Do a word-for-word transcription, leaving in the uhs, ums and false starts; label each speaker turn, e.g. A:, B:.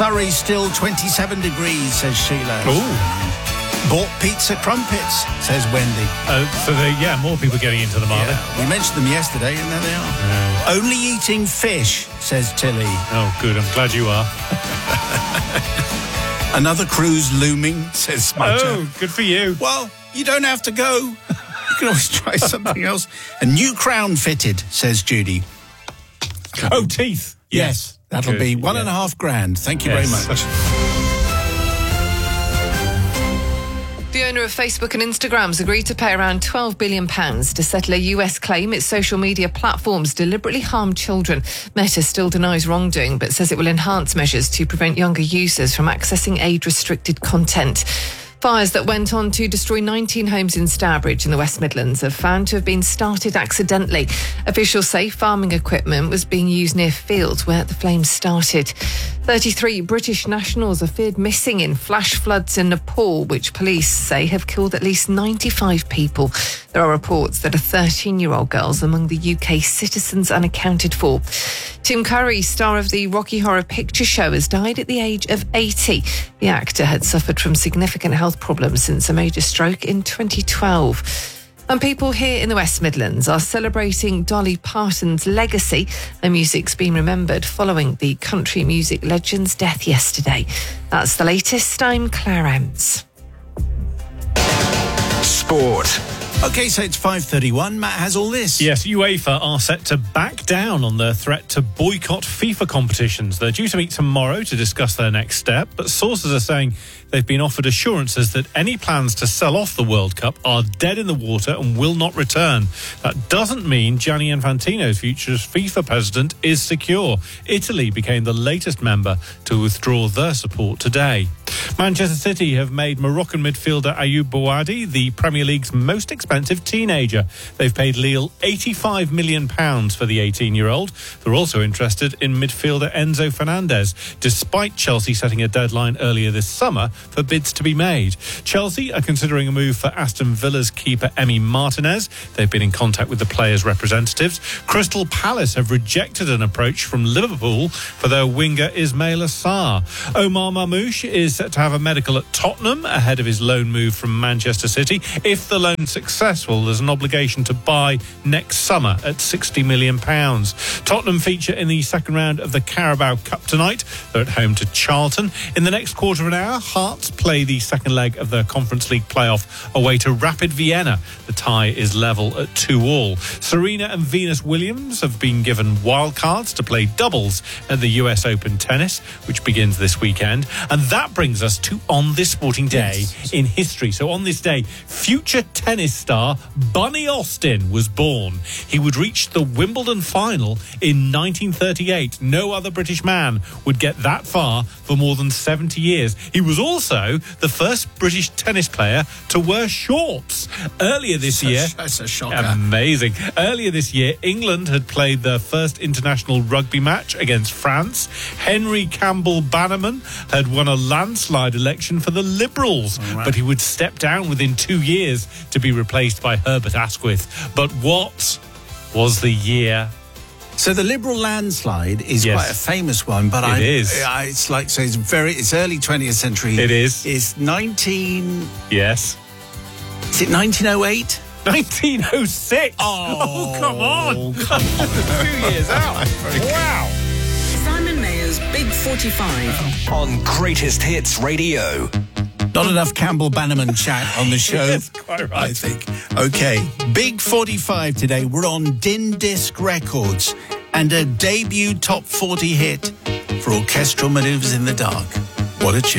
A: Surrey still twenty-seven degrees, says Sheila.
B: Ooh.
A: Bought pizza crumpets, says Wendy.
B: Uh, so, they, yeah, more people getting into them, are
A: yeah, we mentioned them yesterday, and there they are.
B: Yeah.
A: Only eating fish, says Tilly.
B: Oh, good. I'm glad you are.
A: Another cruise looming, says Smudger.
B: Oh, good for you.
A: Well, you don't have to go. You can always try something else. A new crown fitted, says Judy.
B: Oh, teeth.
A: Yes.
B: yes.
A: That'll
B: good.
A: be one
B: yeah.
A: and a half grand. Thank you
B: yes.
A: very much.
C: The owner of Facebook and Instagram's agreed to pay around twelve billion pounds to settle a U S claim its social media platforms deliberately harmed children. Meta still denies wrongdoing, but says it will enhance measures to prevent younger users from accessing age-restricted content. Fires that went on to destroy nineteen homes in Stourbridge in the West Midlands have found to have been started accidentally. Officials say farming equipment was being used near fields where the flames started. thirty-three British nationals are feared missing in flash floods in Nepal, which police say have killed at least ninety-five people. There are reports that a thirteen-year-old girl is among the U K citizens unaccounted for. Tim Curry, star of the Rocky Horror Picture Show, has died at the age of eighty. The actor had suffered from significant health problems since a major stroke in twenty twelve. And people here in the West Midlands are celebrating Dolly Parton's legacy. Her music's been remembered following the country music legend's death yesterday. That's the latest. I'm Claire Ems.
D: Sport.
A: OK, so it's five thirty-one. Matt has all this.
B: Yes, UEFA are set to back down on their threat to boycott FIFA competitions. They're due to meet tomorrow to discuss their next step, but sources are saying they've been offered assurances that any plans to sell off the World Cup are dead in the water and will not return. That doesn't mean Gianni Infantino's future as FIFA president is secure. Italy became the latest member to withdraw their support today. Manchester City have made Moroccan midfielder Ayoub Bouadi the Premier League's most expensive teenager. They've paid Lille eighty-five million pounds for the eighteen-year-old. They're also interested in midfielder Enzo Fernandez, despite Chelsea setting a deadline earlier this summer for bids to be made. Chelsea are considering a move for Aston Villa's keeper Emi Martinez. They've been in contact with the players' representatives. Crystal Palace have rejected an approach from Liverpool for their winger Ismail Assar. Omar Mamouche is set to have a medical at Tottenham ahead of his loan move from Manchester City. If the loan's successful, there's an obligation to buy next summer at sixty million pounds. Tottenham feature in the second round of the Carabao Cup tonight. They're at home to Charlton. In the next quarter of an hour, Hearts play the second leg of the Conference League playoff away to Rapid Vienna. The tie is level at two all. Serena and Venus Williams have been given wildcards to play doubles at the U S Open Tennis, which begins this weekend. And that brings us to On This Sporting Day yes. in history. So on this day, future tennis star Bunny Austin was born. He would reach the Wimbledon final in nineteen thirty-eight. No other British man would get that far for more than seventy years. He was also the first British tennis player to wear shorts. Earlier this
A: that's
B: year...
A: A, that's a shocker.
B: Amazing. Earlier this year, England had played their first international rugby match against France. Henry Campbell Bannerman had won a landslide election for the Liberals, oh, wow. but he would step down within two years to be replaced by Herbert Asquith. But what was the year?
A: So the Liberal landslide is
B: yes.
A: quite a famous one, but
B: it
A: I,
B: is.
A: I, it's like so it's very it's early twentieth century.
B: It is.
A: It's nineteen.
B: Yes.
A: Is it nineteen oh eight?
B: nineteen oh six.
A: Oh,
B: oh come on!
A: Come on.
B: Two years out. Wow.
E: Simon Mayer's Big forty-five
D: on Greatest Hits Radio.
A: Not enough Campbell Bannerman chat on the show.
B: Yes, quite right.
A: I think. Okay, Big forty-five today. We're on Din Disc Records and a debut top forty hit for Orchestral Manoeuvres in the Dark. What a tune.